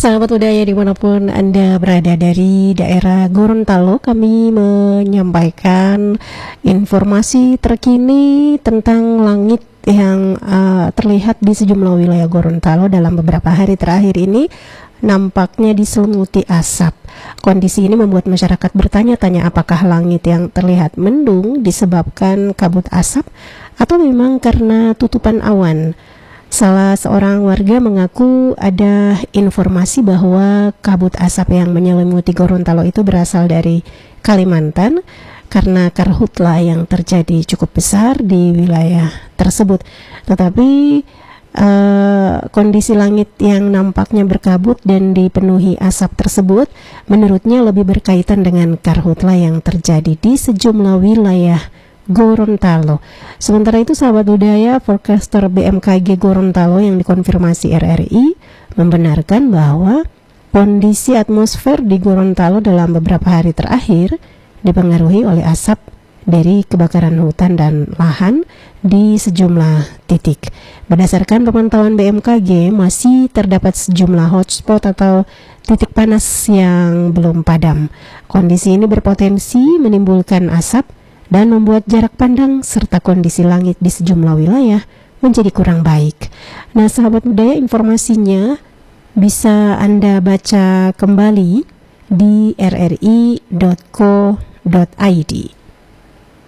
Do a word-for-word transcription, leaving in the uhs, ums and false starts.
Sahabat budaya dimanapun Anda berada, dari daerah Gorontalo kami menyampaikan informasi terkini tentang langit yang uh, terlihat di sejumlah wilayah Gorontalo dalam beberapa hari terakhir ini nampaknya diselimuti asap. Kondisi ini membuat masyarakat bertanya-tanya apakah langit yang terlihat mendung disebabkan kabut asap atau memang karena tutupan awan. Salah seorang warga mengaku ada informasi bahwa kabut asap yang menyelimuti Gorontalo itu berasal dari Kalimantan karena karhutla yang terjadi cukup besar di wilayah tersebut. Tetapi uh, kondisi langit yang nampaknya berkabut dan dipenuhi asap tersebut menurutnya lebih berkaitan dengan karhutla yang terjadi di sejumlah wilayah Gorontalo. Sementara itu sahabat budaya, forecaster B M K G Gorontalo yang dikonfirmasi R R I membenarkan bahwa kondisi atmosfer di Gorontalo dalam beberapa hari terakhir dipengaruhi oleh asap dari kebakaran hutan dan lahan di sejumlah titik. Berdasarkan pemantauan B M K G, masih terdapat sejumlah hotspot atau titik panas yang belum padam. Kondisi ini berpotensi menimbulkan asap dan membuat jarak pandang serta kondisi langit di sejumlah wilayah menjadi kurang baik. Nah sahabat budaya, informasinya bisa Anda baca kembali di r r i dot co dot i d.